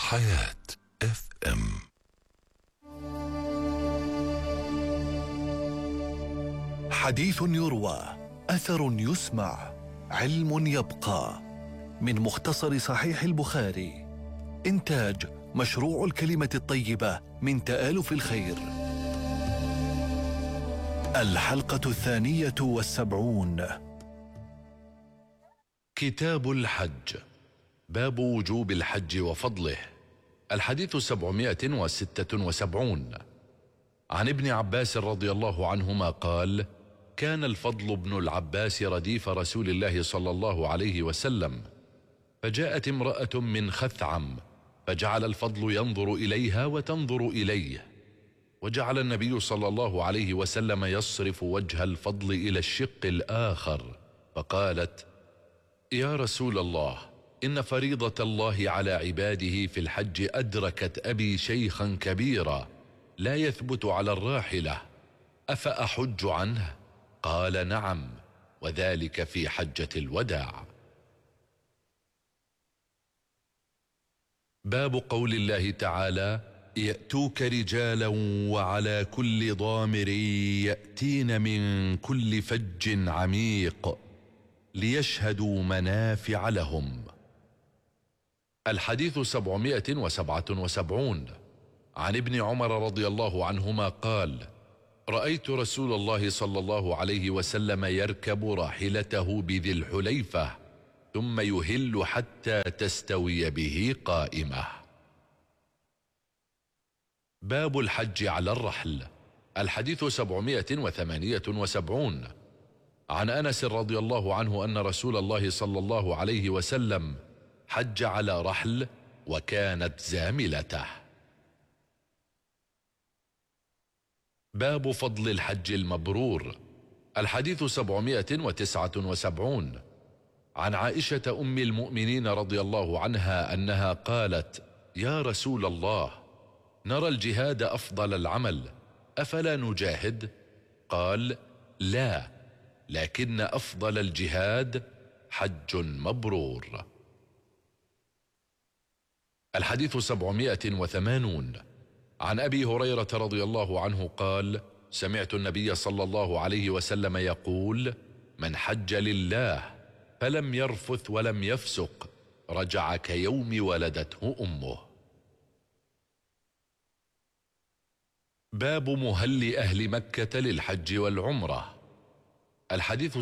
حياة اف ام. حديث يروى، أثر يسمع، علم يبقى. من مختصر صحيح البخاري، إنتاج مشروع الكلمة الطيبة من تآلف الخير. الحلقة 72. كتاب الحج، باب وجوب الحج وفضله. الحديث 776. عن ابن عباس رضي الله عنهما قال: كان الفضل بن العباس رديف رسول الله صلى الله عليه وسلم، فجاءت امرأة من خثعم، فجعل الفضل ينظر إليها وتنظر إليه، وجعل النبي صلى الله عليه وسلم يصرف وجه الفضل إلى الشق الآخر، فقالت: يا رسول الله، إن فريضة الله على عباده في الحج أدركت أبي شيخا كبيرا لا يثبت على الراحلة، أفأحج عنه؟ قال: نعم، وذلك في حجة الوداع. باب قول الله تعالى: يأتوك رجالا وعلى كل ضامر يأتين من كل فج عميق ليشهدوا منافع لهم. الحديث 777. عن ابن عمر رضي الله عنهما قال: رأيت رسول الله صلى الله عليه وسلم يركب راحلته بذي الحليفة ثم يهل حتى تستوي به قائمة. باب الحج على الرحل. الحديث 778. عن أنس رضي الله عنه أن رسول الله صلى الله عليه وسلم حج على رحل وكانت زاملته. باب فضل الحج المبرور. الحديث 779. عن عائشة أم المؤمنين رضي الله عنها أنها قالت: يا رسول الله، نرى الجهاد أفضل العمل، أفلا نجاهد؟ قال: لا، لكن أفضل الجهاد حج مبرور. الحديث 780. عن أبي هريرة رضي الله عنه قال: سمعت النبي صلى الله عليه وسلم يقول: من حج لله فلم يرفث ولم يفسق رجع كيوم ولدته أمه. باب مهل أهل مكة للحج والعمرة. الحديث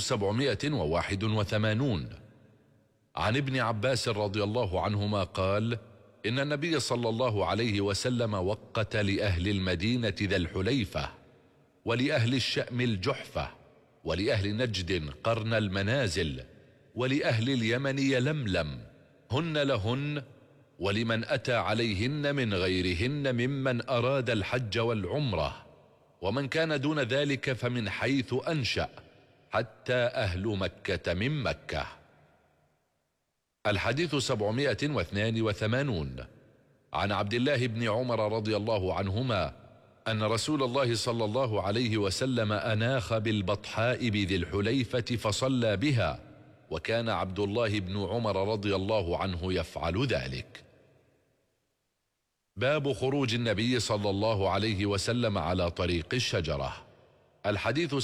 781. عن ابن عباس رضي الله عنهما قال: إن النبي صلى الله عليه وسلم وقت لأهل المدينة ذا الحليفة، ولأهل الشأم الجحفة، ولأهل نجد قرن المنازل، ولأهل اليمن يلملم، هن لهن، ولمن أتى عليهن من غيرهن ممن أراد الحج والعمرة، ومن كان دون ذلك فمن حيث أنشأ، حتى أهل مكة من مكة. الحديث 782. عن عبد الله بن عمر رضي الله عنهما أن رسول الله صلى الله عليه وسلم أناخ بالبطحاء بذي الحليفة فصلى بها، وكان عبد الله بن عمر رضي الله عنه يفعل ذلك. باب خروج النبي صلى الله عليه وسلم على طريق الشجرة. الحديث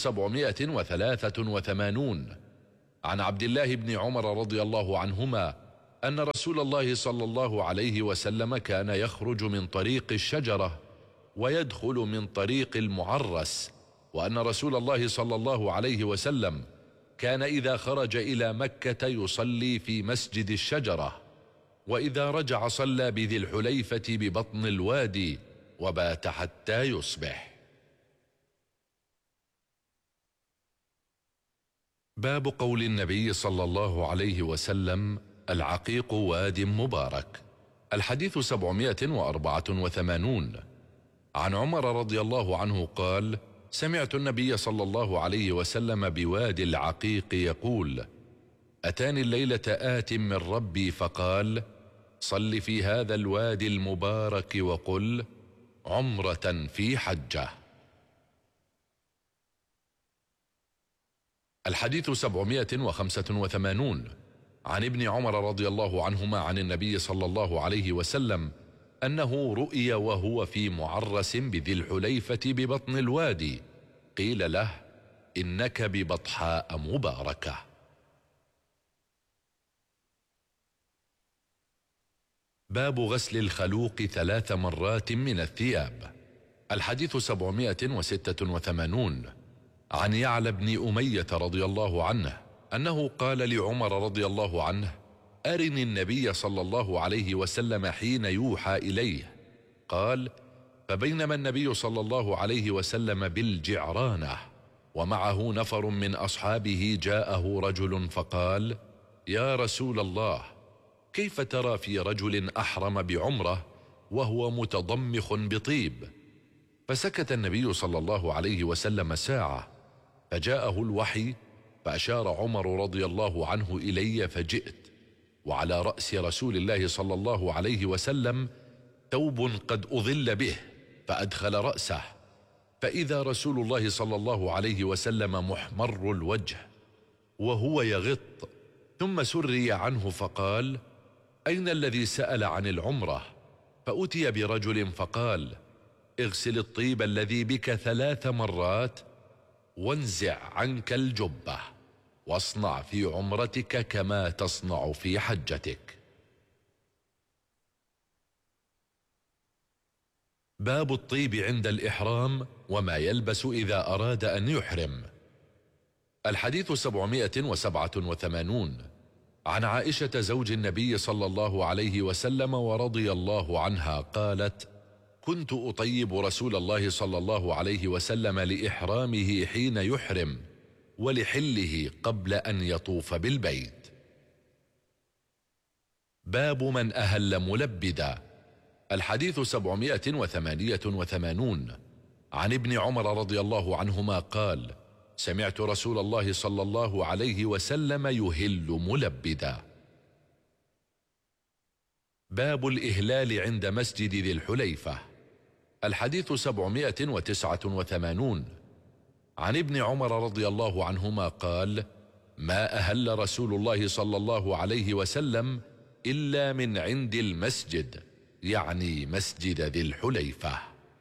783. عن عبد الله بن عمر رضي الله عنهما أن رسول الله صلى الله عليه وسلم كان يخرج من طريق الشجرة ويدخل من طريق المعرس، وأن رسول الله صلى الله عليه وسلم كان إذا خرج إلى مكة يصلي في مسجد الشجرة، وإذا رجع صلى بذي الحليفة ببطن الوادي وبات حتى يصبح. باب قول النبي صلى الله عليه وسلم: العقيق واد مبارك. الحديث 784. عن عمر رضي الله عنه قال: سمعت النبي صلى الله عليه وسلم بوادي العقيق يقول: أتاني الليلة آت من ربي فقال: صل في هذا الوادي المبارك وقل: عمرة في حجة. الحديث 785. عن ابن عمر رضي الله عنهما عن النبي صلى الله عليه وسلم أنه رؤي وهو في معرس بذي الحليفة ببطن الوادي، قيل له: إنك ببطحاء مباركة. باب غسل الخلوق 3 مرات من الثياب. الحديث 786. عن يعلى بن أمية رضي الله عنه أنه قال لعمر رضي الله عنه: أرني النبي صلى الله عليه وسلم حين يوحى إليه. قال: فبينما النبي صلى الله عليه وسلم بالجعرانة ومعه نفر من أصحابه، جاءه رجل فقال: يا رسول الله، كيف ترى في رجل أحرم بعمرة وهو متضمخ بطيب؟ فسكت النبي صلى الله عليه وسلم ساعة، فجاءه الوحي فأشار عمر رضي الله عنه إلي فجئت، وعلى رأس رسول الله صلى الله عليه وسلم ثوب قد أظل به، فأدخل رأسه فإذا رسول الله صلى الله عليه وسلم محمر الوجه وهو يغط، ثم سري عنه فقال: أين الذي سأل عن العمرة؟ فأتي برجل فقال: اغسل الطيب الذي بك 3 مرات وانزع عنك الجبة، واصنع في عمرتك كما تصنع في حجتك. باب الطيب عند الإحرام وما يلبس إذا أراد أن يحرم. الحديث 787. عن عائشة زوج النبي صلى الله عليه وسلم ورضي الله عنها قالت: كنت أطيب رسول الله صلى الله عليه وسلم لإحرامه حين يحرم ولحله قبل أن يطوف بالبيت. باب من أهل ملبدا. الحديث 788. عن ابن عمر رضي الله عنهما قال: سمعت رسول الله صلى الله عليه وسلم يهل ملبدا. باب الإهلال عند مسجد ذي الحليفة. الحديث 789. عن ابن عمر رضي الله عنهما قال: ما أهل رسول الله صلى الله عليه وسلم إلا من عند المسجد، يعني مسجد ذي الحليفة.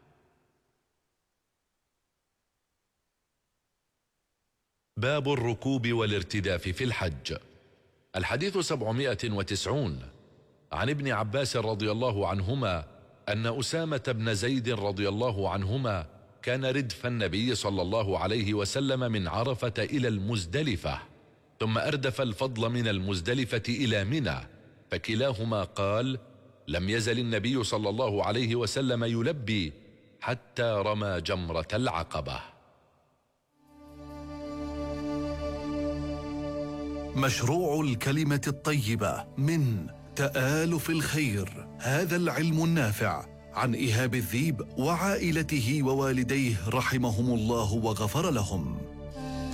باب الركوب والارتداف في الحج. الحديث 790. عن ابن عباس رضي الله عنهما أن أسامة بن زيد رضي الله عنهما كان ردف النبي صلى الله عليه وسلم من عرفة إلى المزدلفة، ثم أردف الفضل من المزدلفة إلى منى، فكلاهما قال: لم يزل النبي صلى الله عليه وسلم يلبي حتى رمى جمرة العقبة. مشروع الكلمة الطيبة من تآلف الخير، هذا العلم النافع، عن إيهاب الذيب وعائلته ووالديه رحمهم الله وغفر لهم.